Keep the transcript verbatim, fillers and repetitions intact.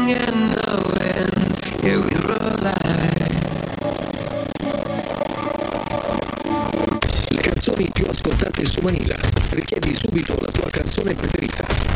in the wind, yeah, we roll high. Le canzoni più ascoltate su Manila. Richiedi subito la tua canzone preferita.